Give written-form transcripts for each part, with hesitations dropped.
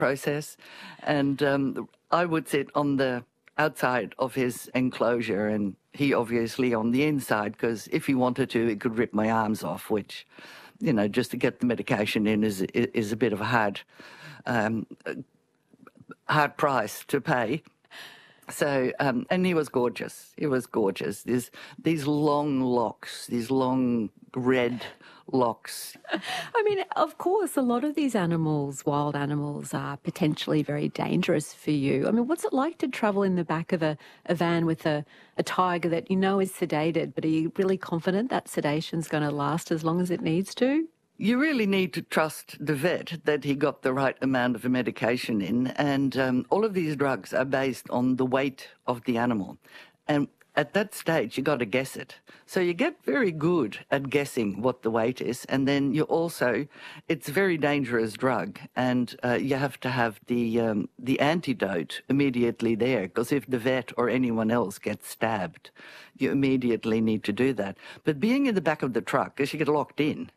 process. And I would sit on the outside of his enclosure and he obviously on the inside, because if he wanted to, he could rip my arms off, which, you know, just to get the medication in is a bit of a hard price to pay. So, and he was gorgeous. He was gorgeous. These long locks, these long red locks. I mean, of course, a lot of these animals, wild animals, are potentially very dangerous for you. I mean, what's it like to travel in the back of a van with a tiger that you know is sedated, but are you really confident that sedation's going to last as long as it needs to? You really need to trust the vet that he got the right amount of medication in. And all of these drugs are based on the weight of the animal. And at that stage, you got to guess it. So you get very good at guessing what the weight is. And then you also, it's a very dangerous drug. And you have to have the antidote immediately there. Because if the vet or anyone else gets stabbed, you immediately need to do that. But being in the back of the truck, because you get locked in,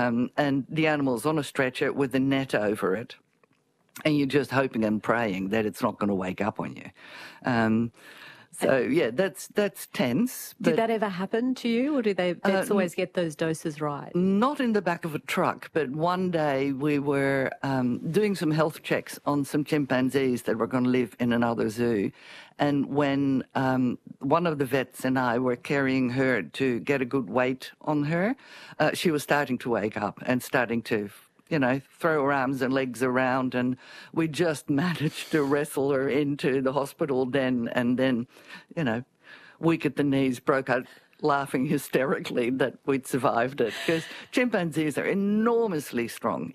and the animal's on a stretcher with a net over it, and you're just hoping and praying that it's not going to wake up on you. So, yeah, that's tense. Did that ever happen to you, or do vets always get those doses right? Not in the back of a truck, but one day we were doing some health checks on some chimpanzees that were going to live in another zoo. And when one of the vets and I were carrying her to get a good weight on her, she was starting to wake up and starting to, you know, throw her arms and legs around, and we just managed to wrestle her into the hospital den, and then, you know, weak at the knees, broke out laughing hysterically that we'd survived it, because chimpanzees are enormously strong.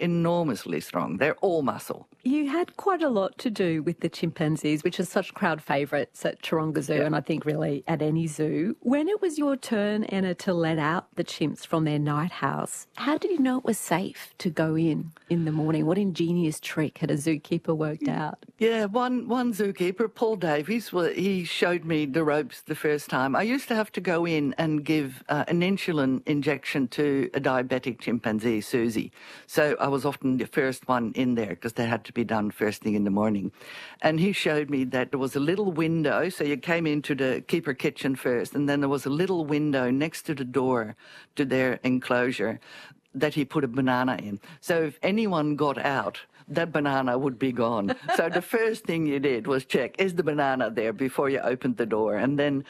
They're all muscle. You had quite a lot to do with the chimpanzees, which are such crowd favourites at Taronga Zoo, and I think really at any zoo. When it was your turn, Anna, to let out the chimps from their night house, how did you know it was safe to go in the morning? What ingenious trick had a zookeeper worked out? Yeah, one zookeeper, Paul Davies, he showed me the ropes the first time. I used to have to go in and give an insulin injection to a diabetic chimpanzee, Susie. So I was often the first one in there because they had to be done first thing in the morning. And he showed me that there was a little window. So you came into the keeper kitchen first, and then there was a little window next to the door to their enclosure that he put a banana in. So if anyone got out, that banana would be gone. So the first thing you did was check, is the banana there before you opened the door? And then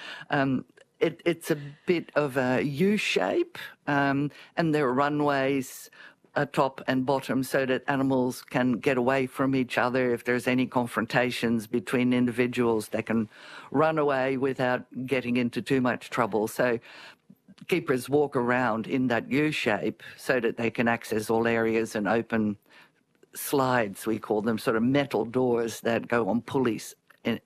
it's a bit of a U shape, and there are runways top and bottom so that animals can get away from each other. If there's any confrontations between individuals, they can run away without getting into too much trouble. So keepers walk around in that U shape so that they can access all areas and open slides, we call them, sort of metal doors that go on pulleys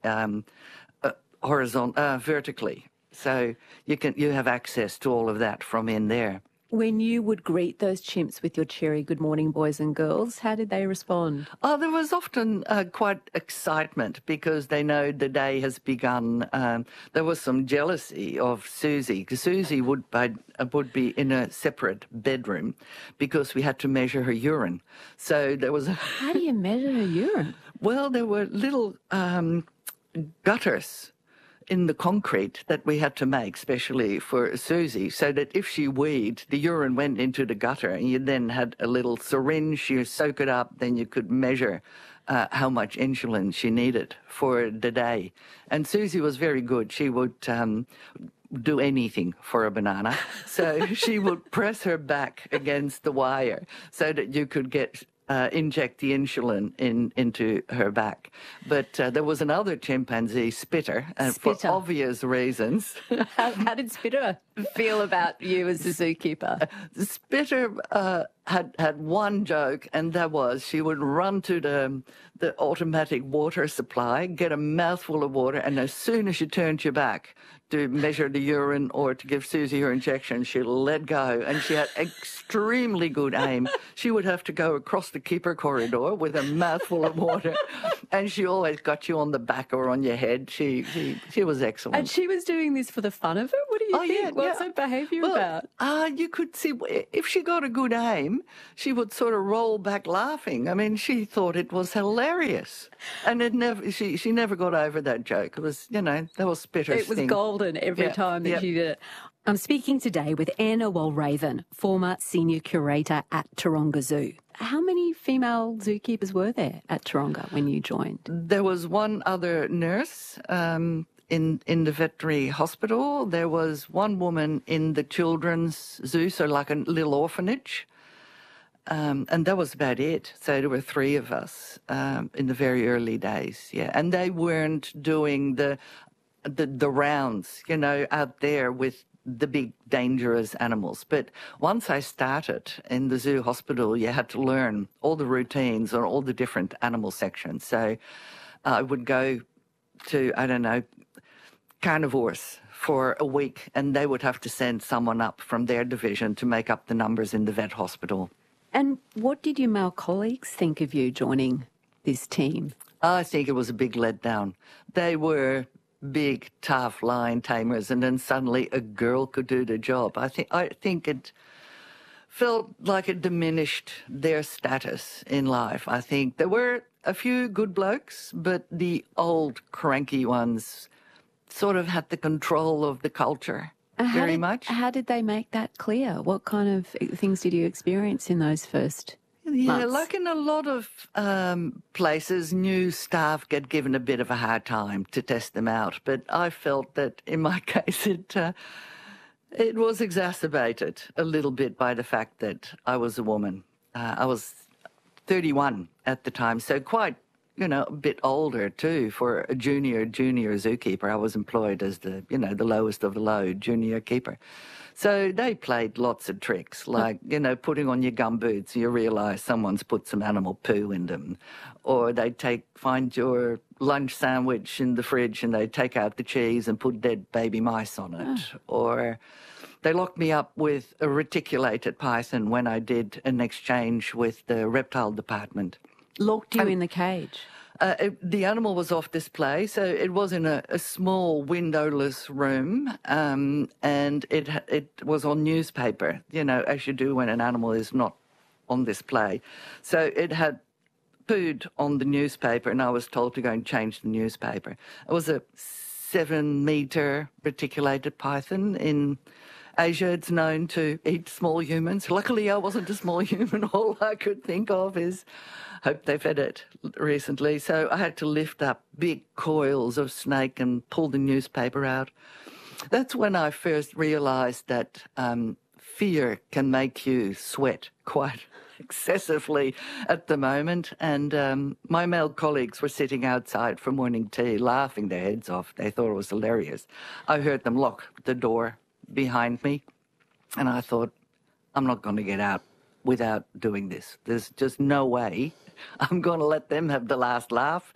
vertically. So you have access to all of that from in there. When you would greet those chimps with your cheery good morning, boys and girls, how did they respond? Oh, there was often quite excitement because they know the day has begun. There was some jealousy of Susie, because Susie would be in a separate bedroom because we had to measure her urine. So there was How do you measure her urine? Well, there were little gutters in the concrete that we had to make specially for Susie, so that if she weed, the urine went into the gutter, and you then had a little syringe, you soak it up, then you could measure how much insulin she needed for the day. And Susie was very good. She would do anything for a banana. So she would press her back against the wire so that you could inject the insulin into her back. But there was another chimpanzee, Spitter, for obvious reasons. How did Spitter feel about you as a zookeeper? Spitter had one joke, and that was she would run to the automatic water supply, get a mouthful of water, and as soon as she turned your back to measure the urine or to give Susie her injection, she'd let go, and she had extremely good aim. She would have to go across the keeper corridor with a mouthful of water, and she always got you on the back or on your head. She was excellent. And she was doing this for the fun of it? What do you think? What's her behaviour about? You could see if she got a good aim, she would sort of roll back laughing. I mean, she thought it was hilarious, and she never got over that joke. It was, that was Spitter's It was thing. golden every time that she did it. I'm speaking today with Anna Walraven, former senior curator at Taronga Zoo. How many female zookeepers were there at Taronga when you joined? There was one other nurse in the veterinary hospital. There was one woman in the children's zoo, so like a little orphanage. And that was about it. So there were three of us in the very early days, And they weren't doing the rounds, out there with the big dangerous animals. But once I started in the zoo hospital, you had to learn all the routines on all the different animal sections. So I would go to, carnivores for a week, and they would have to send someone up from their division to make up the numbers in the vet hospital. And what did your male colleagues think of you joining this team? I think it was a big letdown. They were big, tough lion tamers, and then suddenly a girl could do the job. I think it felt like it diminished their status in life. I think there were a few good blokes, but the old cranky ones sort of had the control of the culture very much. How did they make that clear? What kind of things did you experience in those first months? Like in a lot of places, new staff get given a bit of a hard time to test them out. But I felt that in my case, it was exacerbated a little bit by the fact that I was a woman. I was 31 at the time, so quite, a bit older too for a junior zookeeper. I was employed as the lowest of the low junior keeper. So they played lots of tricks, like, putting on your gumboots, you realise someone's put some animal poo in them. Or they'd find your lunch sandwich in the fridge and they'd take out the cheese and put dead baby mice on it. Or they locked me up with a reticulated python when I did an exchange with the reptile department. Locked you in the cage? The animal was off display, so it was in a small windowless room, and it was on newspaper, as you do when an animal is not on display. So it had pooed on the newspaper, and I was told to go and change the newspaper. It was a 7-metre reticulated python. In Asia, it's known to eat small humans. Luckily, I wasn't a small human. All I could think of is, hope they fed it recently. So I had to lift up big coils of snake and pull the newspaper out. That's when I first realised that fear can make you sweat quite excessively at the moment. And my male colleagues were sitting outside for morning tea, laughing their heads off. They thought it was hilarious. I heard them lock the door behind me, and I thought, I'm not going to get out without doing this. There's just no way I'm going to let them have the last laugh.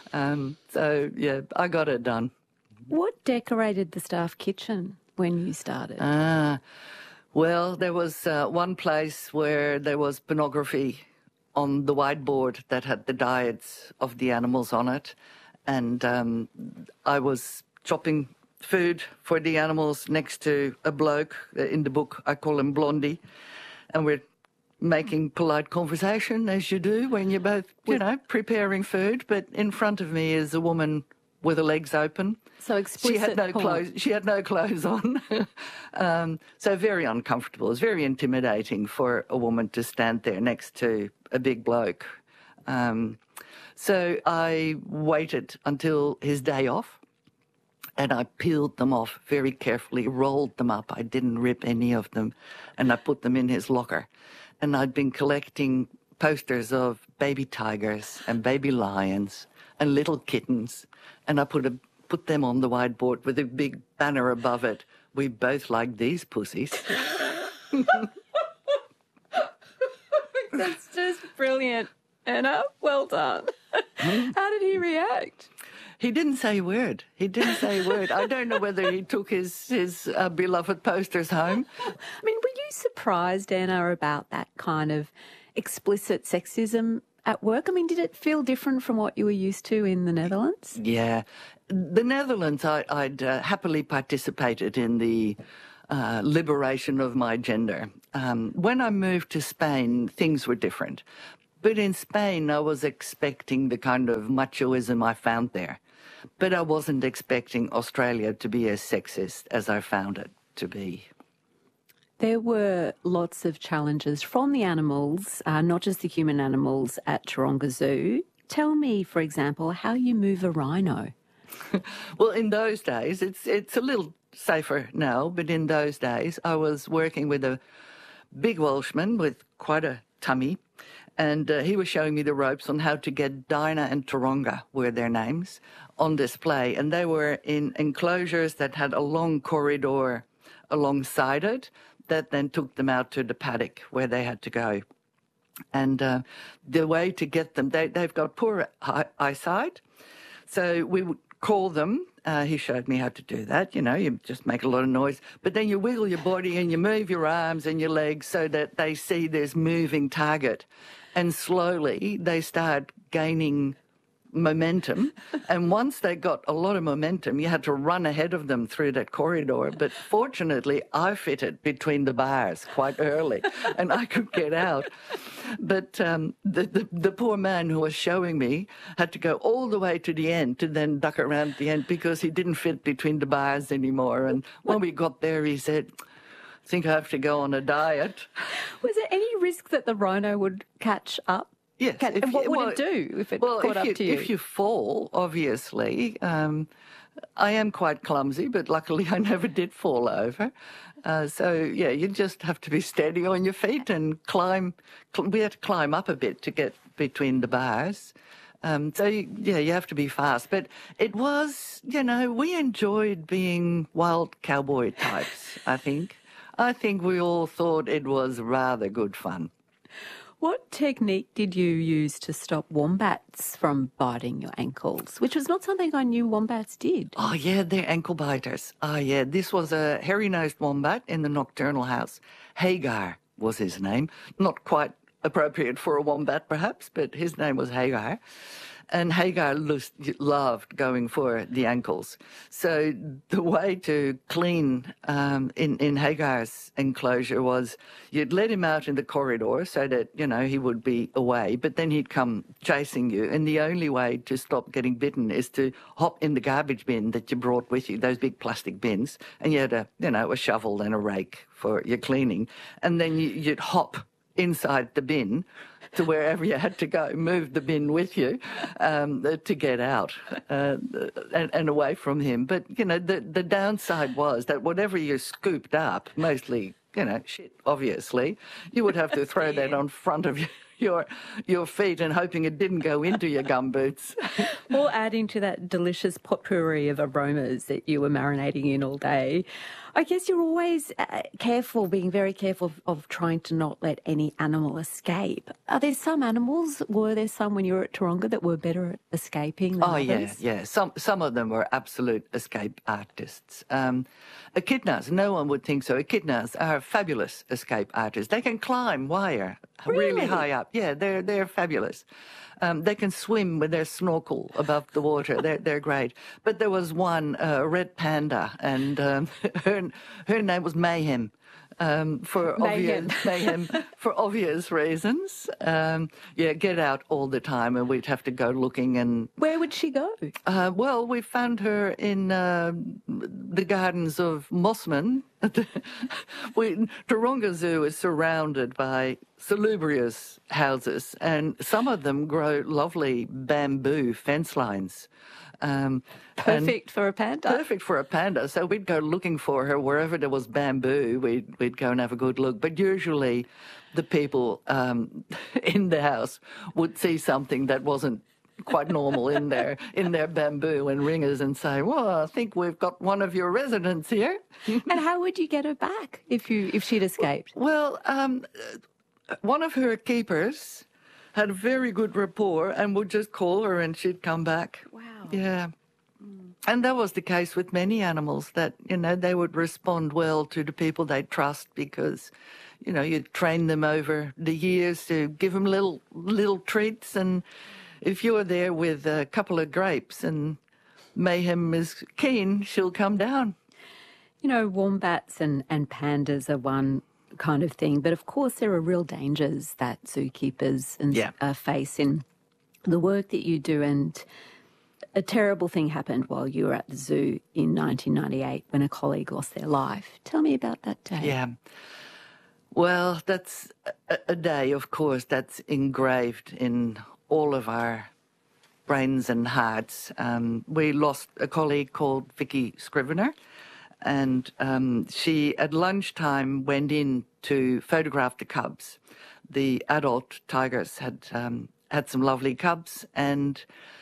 I got it done. What decorated the staff kitchen when you started? Well, there was one place where there was pornography on the whiteboard that had the diets of the animals on it, and I was chopping food for the animals next to a bloke. In the book, I call him Blondie, and we're making polite conversation, as you do when you're both, preparing food. But in front of me is a woman with her legs open. So explicit. She had no clothes. She had no clothes on. So very uncomfortable. It's very intimidating for a woman to stand there next to a big bloke. So I waited until his day off, and I peeled them off very carefully, rolled them up. I didn't rip any of them, and I put them in his locker. And I'd been collecting posters of baby tigers and baby lions and little kittens, and I put them on the whiteboard with a big banner above it. We both like these pussies. That's just brilliant, Anna. Well done. How did he react? He didn't say a word. I don't know whether he took his beloved posters home. I mean, were you surprised, Anna, about that kind of explicit sexism at work? I mean, did it feel different from what you were used to in the Netherlands? Yeah. The Netherlands, I'd happily participated in the liberation of my gender. When I moved to Spain, things were different. But in Spain, I was expecting the kind of machoism I found there. But I wasn't expecting Australia to be as sexist as I found it to be. There were lots of challenges from the animals, not just the human animals, at Taronga Zoo. Tell me, for example, how you move a rhino. Well, in those days, it's a little safer now, but in those days, I was working with a big Welshman with quite a tummy, and he was showing me the ropes on how to get Dinah and Taronga, were their names, on display. And they were in enclosures that had a long corridor alongside it that then took them out to the paddock where they had to go. And the way to get them, they've got poor eyesight, so we would call them. He showed me how to do that. You know, you just make a lot of noise, but then you wiggle your body and you move your arms and your legs so that they see this moving target. And slowly they start gaining momentum. And once they got a lot of momentum, you had to run ahead of them through that corridor. But fortunately, I fitted between the bars quite early and I could get out. But the poor man who was showing me had to go all the way to the end to then duck around at the end because he didn't fit between the bars anymore. And when we got there, he said, I think I have to go on a diet. Was there any risk that the rhino would catch up? Yes. And what would it do if it caught up to you? If you fall, obviously, I am quite clumsy, but luckily I never did fall over. So, yeah, you just have to be steady on your feet and climb. We had to climb up a bit to get between the bars. You have to be fast. But it was, we enjoyed being wild cowboy types, I think. I think we all thought it was rather good fun. What technique did you use to stop wombats from biting your ankles, which was not something I knew wombats did? Oh, yeah, they're ankle biters. Oh, yeah, this was a hairy-nosed wombat in the Nocturnal House. Hagar was his name. Not quite appropriate for a wombat, perhaps, but his name was Hagar. And Hagar loved going for the ankles. So the way to clean in Hagar's enclosure was you'd let him out in the corridor so that, he would be away, but then he'd come chasing you. And the only way to stop getting bitten is to hop in the garbage bin that you brought with you, those big plastic bins, and you had a shovel and a rake for your cleaning. And then you'd hop inside the bin to wherever you had to go, move the bin with you to get out and away from him. But, the downside was that whatever you scooped up, mostly, shit, obviously, you would have to throw that on front of your feet and hoping it didn't go into your gumboots. Or adding to that delicious potpourri of aromas that you were marinating in all day. I guess you're always being very careful of trying to not let any animal escape. Were there some when you were at Taronga that were better at escaping than others? Yeah. Some of them were absolute escape artists. Echidnas, no one would think so. Echidnas are fabulous escape artists. They can climb wire really high up. Yeah, they're fabulous. They can swim with their snorkel above the water. They're great. But there was one, red panda, and her name was Mayhem. For obvious reasons. Get out all the time, and we'd have to go looking. And where would she go? Well, we found her in the gardens of Mossman. Taronga Zoo is surrounded by salubrious houses, and some of them grow lovely bamboo fence lines. Perfect for a panda. Perfect for a panda. So we'd go looking for her wherever there was bamboo. We'd go and have a good look. But usually, the people in the house would see something that wasn't quite normal in their bamboo and ringers and say, "Well, I think we've got one of your residents here." And how would you get her back if she'd escaped? Well, one of her keepers had a very good rapport and would just call her and she'd come back. Wow. Yeah. And that was the case with many animals that, they would respond well to the people they trust because, you train them over the years to give them little treats. And if you're there with a couple of grapes and Mayhem is keen, she'll come down. Wombats and pandas are one kind of thing, but of course there are real dangers that zookeepers face in the work that you do. And a terrible thing happened while you were at the zoo in 1998 when a colleague lost their life. Tell me about that day. Yeah. Well, that's a day, of course, that's engraved in all of our brains and hearts. We lost a colleague called Vicky Scrivener, and she, at lunchtime, went in to photograph the cubs. The adult tigers had some lovely cubs, and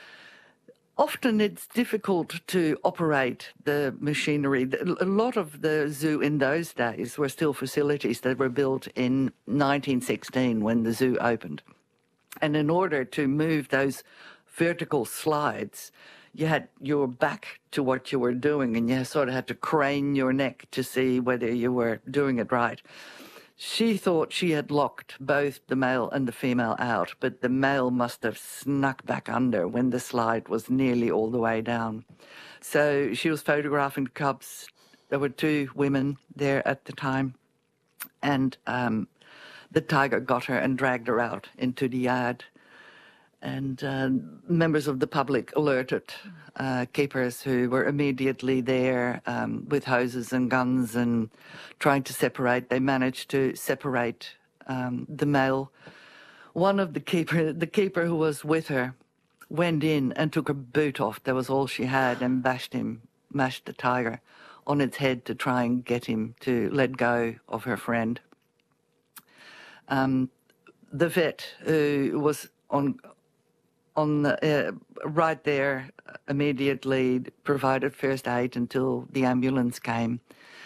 often it's difficult to operate the machinery. A lot of the zoo in those days were still facilities that were built in 1916 when the zoo opened. And in order to move those vertical slides, you had your back to what you were doing, and you sort of had to crane your neck to see whether you were doing it right. She thought she had locked both the male and the female out, but the male must have snuck back under when the slide was nearly all the way down. So she was photographing the cubs. There were 2 women there at the time, and the tiger got her and dragged her out into the yard. And members of the public alerted keepers who were immediately there with hoses and guns and trying to separate. They managed to separate the male. One of the keeper who was with her, went in and took her boot off. That was all she had, and mashed the tiger on its head to try and get him to let go of her friend. The vet who was right there immediately provided first aid until the ambulance came.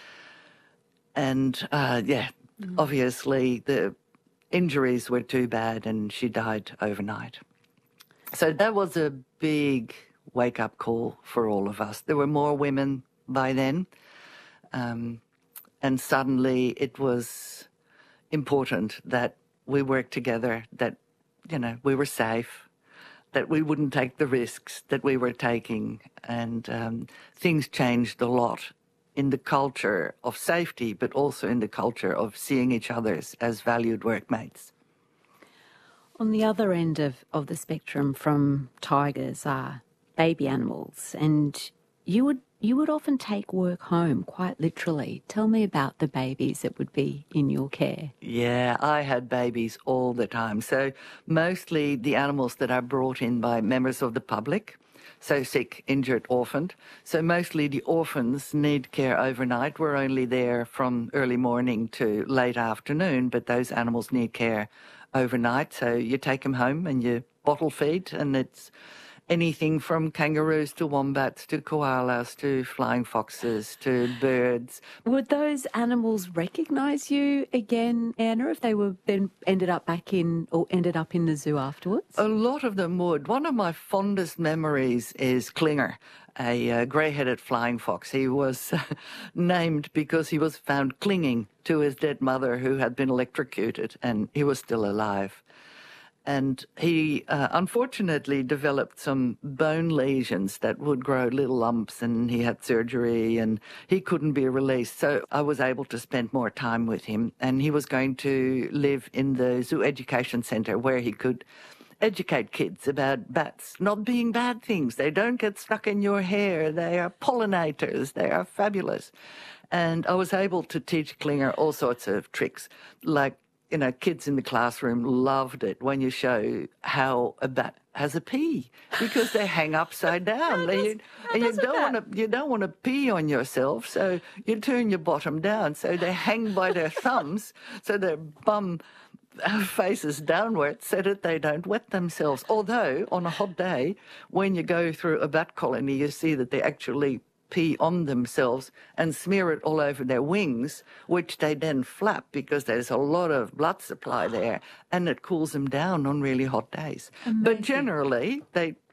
And, obviously the injuries were too bad and she died overnight. So that was a big wake-up call for all of us. There were more women by then, and suddenly it was important that we worked together, that, we were safe, that we wouldn't take the risks that we were taking. And things changed a lot in the culture of safety, but also in the culture of seeing each other as valued workmates. On the other end of the spectrum from tigers are baby animals, and you would often take work home, quite literally. Tell me about the babies that would be in your care. Yeah, I had babies all the time. So mostly the animals that are brought in by members of the public, so sick, injured, orphaned. So mostly the orphans need care overnight. We're only there from early morning to late afternoon, but those animals need care overnight. So you take them home and you bottle feed, and it's anything from kangaroos to wombats to koalas to flying foxes to birds. Would those animals recognise you again, Anna, if they were then ended up in the zoo afterwards? A lot of them would. One of my fondest memories is Klinger, a grey-headed flying fox. He was named because he was found clinging to his dead mother who had been electrocuted, and he was still alive. And he unfortunately developed some bone lesions that would grow little lumps, and he had surgery and he couldn't be released. So I was able to spend more time with him, and he was going to live in the Zoo Education Centre where he could educate kids about bats not being bad things. They don't get stuck in your hair. They are pollinators. They are fabulous. And I was able to teach Klinger all sorts of tricks, like, kids in the classroom loved it when you show how a bat has a pee, because they hang upside down. You don't want to pee on yourself, so you turn your bottom down. So they hang by their thumbs, so their bum faces downwards so that they don't wet themselves. Although on a hot day, when you go through a bat colony, you see that they actually pee on themselves and smear it all over their wings, which they then flap because there's a lot of blood supply there, and it cools them down on really hot days. Amazing. But generally, they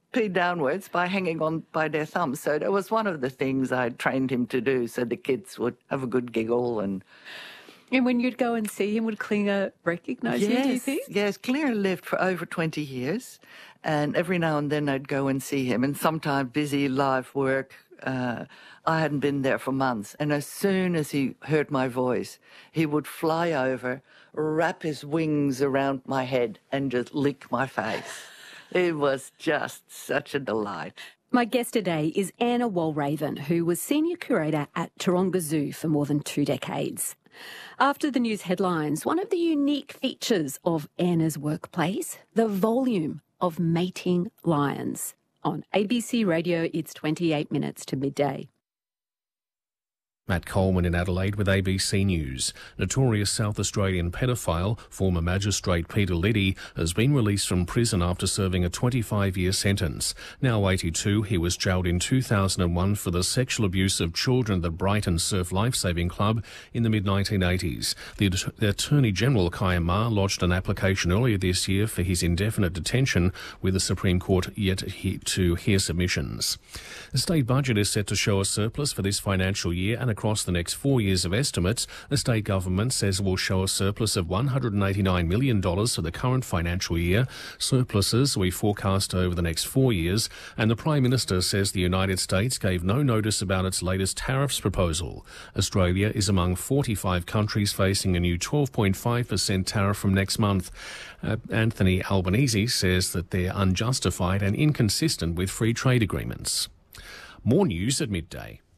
pee downwards by hanging on by their thumbs. So that was one of the things I trained him to do, so the kids would have a good giggle. And when you'd go and see him, would Klinger recognise you, do you think? Yes, Klinger lived for over 20 years, and every now and then I'd go and see him, and sometimes busy life work, I hadn't been there for months, and as soon as he heard my voice, he would fly over, wrap his wings around my head and just lick my face. It was just such a delight. My guest today is Anna Walraven, who was senior curator at Taronga Zoo for more than 2 decades. After the news headlines, one of the unique features of Anna's workplace, the volume of mating lions. On ABC Radio, it's 28 minutes to midday. Matt Coleman in Adelaide with ABC News. Notorious South Australian pedophile, former magistrate Peter Liddy, has been released from prison after serving a 25-year sentence. Now 82, he was jailed in 2001 for the sexual abuse of children at the Brighton Surf Lifesaving Club in the mid-1980s. The Attorney General, Kaya Ma, lodged an application earlier this year for his indefinite detention, with the Supreme Court yet to hear submissions. The state budget is set to show a surplus for this financial year, and across the next 4 years of estimates, the state government says it will show a surplus of $189 million for the current financial year. Surpluses we forecast over the next 4 years, and the Prime Minister says the United States gave no notice about its latest tariffs proposal. Australia is among 45 countries facing a new 12.5% tariff from next month. Anthony Albanese says that they're unjustified and inconsistent with free trade agreements. More news at midday.